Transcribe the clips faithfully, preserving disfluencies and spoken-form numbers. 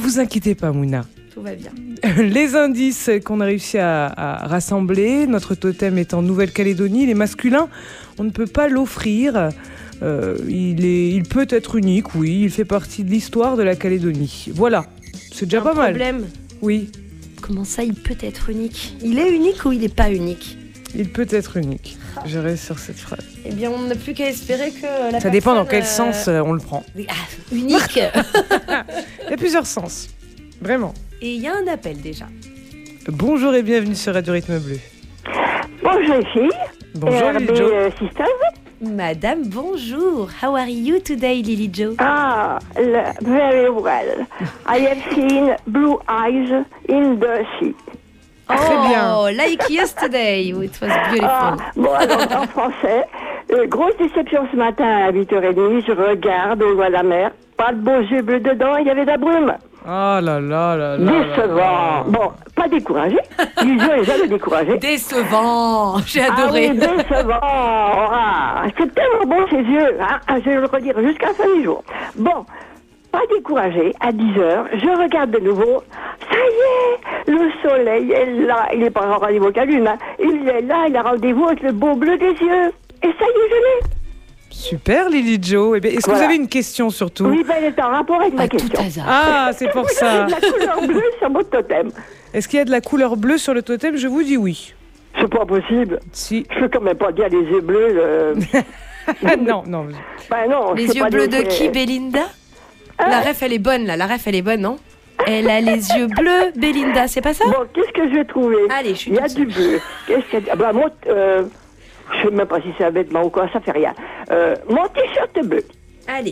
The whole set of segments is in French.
vous inquiétez pas, Mouna. Tout va bien. Les indices qu'on a réussi à, à rassembler, notre totem est en Nouvelle-Calédonie, il est masculin, on ne peut pas l'offrir. Euh, il, est, il peut être unique, oui, il fait partie de l'histoire de la Calédonie. Voilà, c'est déjà Un pas mal. problème. Oui. Comment ça, il peut être unique? Il est unique ou il n'est pas unique? Il peut être unique. Je reste sur cette phrase. Eh bien, on n'a plus qu'à espérer que la Ça personne... dépend dans quel euh, sens euh, on le prend. Ah, unique. Il y a plusieurs sens, vraiment. Et il y a un appel déjà. Bonjour et bienvenue sur Radio Rythme Bleu. Bonjour les filles. Bonjour uh, Lily Jo. uh, sisters. Madame, bonjour. How are you today, Lily Jo? Ah, l- very well. I have seen blue eyes in the sea. Très bien. Oh, like yesterday. It was beautiful. Ah, bon, alors, en français, euh, grosse déception ce matin à huit heures trente, je regarde au loin de la mer, pas de beaux yeux bleus dedans, il y avait de la brume. Oh là là là là. Décevant. Bon, pas découragé. L'illusion est jamais découragée. Décevant. J'ai Ah adoré. oui, décevant. Ah, c'est tellement bon ces yeux. Hein. Ah, je vais le redire jusqu'à la fin du jour. Bon, pas découragé. À dix heures, je regarde de nouveau. Ça y est, le soleil est là. Il n'est pas en rendez-vous avec la lune. Hein. Il est là, il a rendez-vous avec le beau bleu des yeux. Et ça y est, je l'ai. Super Lily Jo. Eh bien, est-ce que Voilà. vous avez une question surtout? Oui, ben, elle est en rapport avec ma À tout question. hasard. Ah, c'est pour ça. La couleur bleue sur votre totem. Est-ce qu'il y a de la couleur bleue sur le totem? Je vous dis oui. C'est pas possible. Si. Je peux quand même pas dire les yeux bleus. euh. Ah, non, non. Ben non, Les c'est yeux pas bleus des- de qui, Belinda? Hein? La ref, elle est bonne, là. La ref, elle est bonne, non? Elle a les yeux bleus, Belinda. C'est pas ça? Bon, qu'est-ce que je vais trouver? Allez, je suis Il y a toute du bleu. Qu'est-ce qu'il y a? Ah bah, moi, euh, je sais même pas si c'est un vêtement ou quoi, ça fait rien. Euh, mon t-shirt bleu. Allez.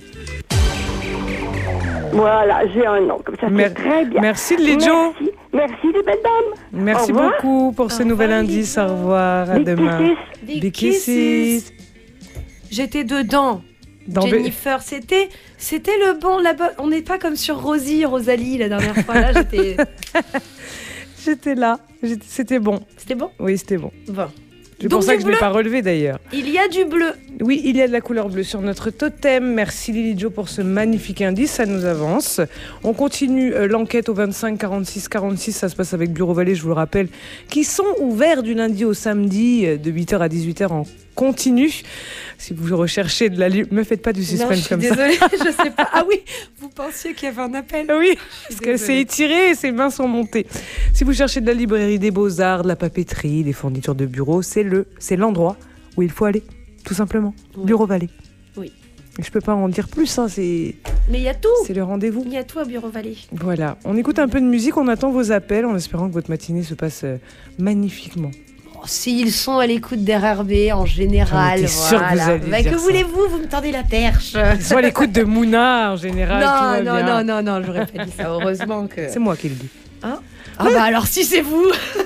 Voilà, j'ai un nom, comme ça, c'est Mer- très bien. Merci Lily Jo. Merci, merci les belles dames. Merci Au revoir. beaucoup pour ce Au nouvel revoir, indice. Lily Au Jo. revoir. À Big demain. kisses. Big Big kisses. kisses. J'étais dedans. Dans Be- Jennifer, c'était, c'était le bon, la bonne. On n'est pas comme sur Rosie, Rosalie la dernière fois. Là, j'étais. J'étais là. J'étais- C'était bon. C'était bon. Oui, c'était bon. Bon. C'est Donc pour ça du que je ne l'ai bleu. pas relevé d'ailleurs. Il y a du bleu. Oui, il y a de la couleur bleue sur notre totem. Merci Lily Jo pour ce magnifique indice, ça nous avance. On continue euh, l'enquête au vingt-cinq quarante-six quarante-six, ça se passe avec Bureau Vallée, je vous le rappelle, qui sont ouverts du lundi au samedi euh, de huit heures à dix-huit heures en continu. Si vous recherchez de la... li- Me faites pas du Non, je suspense suis comme ça. désolée, je sais pas. Ah oui, vous pensiez qu'il y avait un appel. Oui, parce qu'elle s'est désolée. étirée et ses mains sont montées. Si vous cherchez de la librairie, des beaux-arts, de la papeterie, des fournitures de bureau, c'est le, c'est l'endroit où il faut aller, tout simplement. Oui. Bureau Vallée. Oui. Et je peux pas en dire plus, hein, c'est, Mais il y a tout. c'est le rendez-vous. Il y a tout à Bureau Vallée. Voilà, on écoute un peu de musique, on attend vos appels en espérant que votre matinée se passe euh, magnifiquement. Oh, S'ils sont à l'écoute d'R R B en général, J'en étais sûre que vous voilà. alliez Bah, dire que ça. voulez-vous? Vous me tendez la perche. Ils sont à l'écoute de Mouna en général. tout va Non, non, bien. non, non, non, j'aurais pas dit ça. Heureusement que. C'est moi qui le dis. Ah bah alors si c'est vous.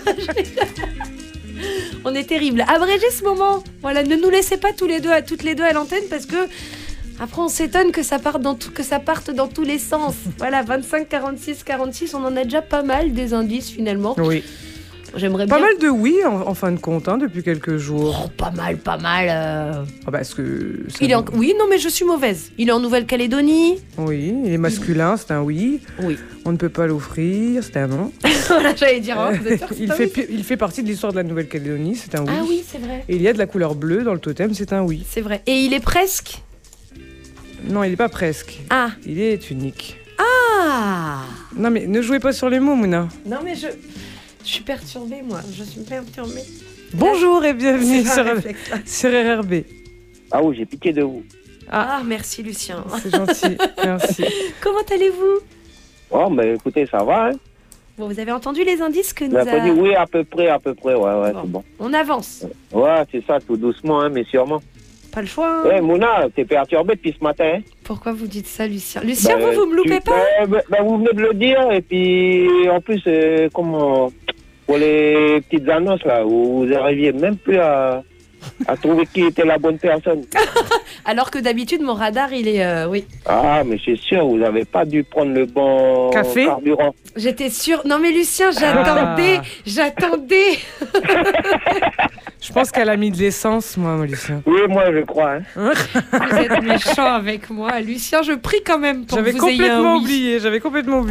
On est terrible. Abrégez ce moment. Voilà, ne nous laissez pas tous les deux à toutes les deux à l'antenne parce que après on s'étonne que ça parte dans tout, que ça parte dans tous les sens. Voilà, vingt-cinq quarante-six quarante-six, on en a déjà pas mal des indices finalement. Oui. J'aimerais Pas bien. mal de oui en, en fin de compte hein, depuis quelques jours. Oh, pas mal, pas mal. euh. Ah bah, est-ce que ça Il est en... vous- Oui, non mais je suis mauvaise. Il est en Nouvelle-Calédonie. Oui, il est masculin, c'est un oui. Oui. On ne peut pas l'offrir, c'est un non. Voilà, j'allais dire. hein, vous êtes sûr que c'est il, pas fait, oui pi- il fait partie de l'histoire de la Nouvelle-Calédonie, c'est un oui. Ah oui, c'est vrai. Et il y a de la couleur bleue dans le totem, c'est un oui. C'est vrai. Et il est presque. Non, il n'est pas presque. Ah. Il est unique. Ah. Non mais ne jouez pas sur les mots, Mouna. Non mais je, je suis perturbée moi, je suis perturbée. Bonjour et bienvenue C'est pas un sur, réflexe, là. sur R R B. Ah oui, j'ai pitié de vous. Ah, merci Lucien. C'est gentil, merci. Comment allez-vous? Oh, mais écoutez, ça va, hein. Bon, vous avez entendu les indices que nous Il a pas dit a... oui, à peu près, à peu près, ouais, ouais, Bon. c'est bon. On avance. Ouais, c'est ça, tout doucement, hein, mais sûrement. Pas le choix. Eh, Hein. Mouna, t'es perturbé depuis ce matin, hein. Pourquoi vous dites ça Lucien? Lucien, Ben, vous, vous me loupez tu- pas? ben, ben, ben, vous venez de le dire, et puis, en plus, euh, comment... Pour les petites annonces, là, où vous n'arriviez même plus à, à trouver qui était la bonne personne. Alors que d'habitude, mon radar, il est... euh, oui. Ah, mais c'est sûr, vous n'avez pas dû prendre le bon Café carburant. J'étais sûre... Non mais Lucien, j'attendais, Ah. j'attendais. Je pense qu'elle a mis de l'essence, moi, Lucien. Oui, moi, je crois, hein. Vous êtes méchant avec moi. Lucien, je prie quand même pour J'avais que vous ayez un complètement oui. oublié, j'avais complètement oublié.